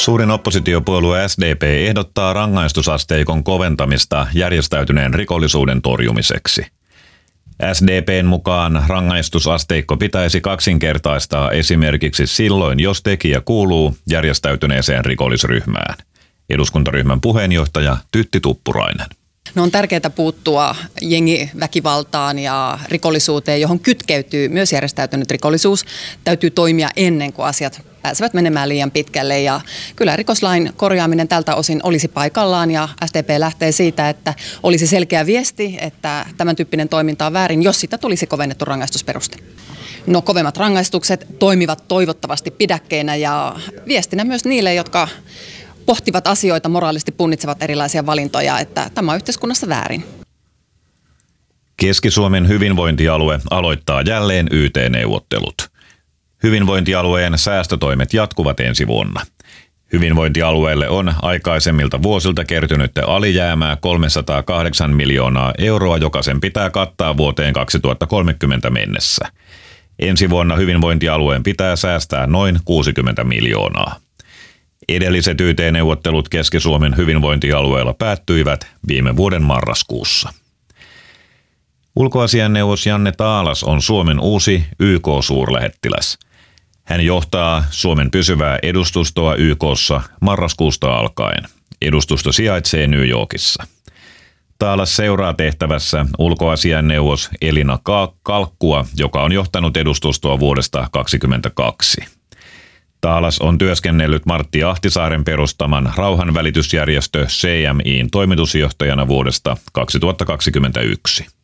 Suurin oppositiopuolue SDP ehdottaa rangaistusasteikon koventamista järjestäytyneen rikollisuuden torjumiseksi. SDP:n mukaan rangaistusasteikko pitäisi kaksinkertaistaa esimerkiksi silloin, jos tekijä kuuluu järjestäytyneeseen rikollisryhmään. Eduskuntaryhmän puheenjohtaja Tytti Tuppurainen. No on tärkeää puuttua jengiväkivaltaan ja rikollisuuteen, johon kytkeytyy myös järjestäytynyt rikollisuus. Täytyy toimia ennen kuin asiat pääsevät menemään liian pitkälle. Ja kyllä rikoslain korjaaminen tältä osin olisi paikallaan ja SDP lähtee siitä, että olisi selkeä viesti, että tämän tyyppinen toiminta on väärin, jos sitä tulisi kovennettu rangaistusperuste. No kovemmat rangaistukset toimivat toivottavasti pidäkkeinä ja viestinä myös niille, jotka pohtivat asioita, moraalisesti punnitsevat erilaisia valintoja, että tämä on yhteiskunnassa väärin. Keski-Suomen hyvinvointialue aloittaa jälleen YT-neuvottelut. Hyvinvointialueen säästötoimet jatkuvat ensi vuonna. Hyvinvointialueelle on aikaisemmilta vuosilta kertynyt alijäämää 308 miljoonaa euroa, joka sen pitää kattaa vuoteen 2030 mennessä. Ensi vuonna hyvinvointialueen pitää säästää noin 60 miljoonaa. Edelliset YT-neuvottelut Keski-Suomen hyvinvointialueella päättyivät viime vuoden marraskuussa. Ulkoasiainneuvos Janne Taalas on Suomen uusi YK-suurlähettiläs. Hän johtaa Suomen pysyvää edustustoa YK:ssa marraskuusta alkaen. Edustusto sijaitsee New Yorkissa. Taalas seuraa tehtävässä ulkoasiainneuvos Elina Kalkkua, joka on johtanut edustustoa vuodesta 2022. Taalas on työskennellyt Martti Ahtisaaren perustaman rauhanvälitysjärjestö CMI:n toimitusjohtajana vuodesta 2021.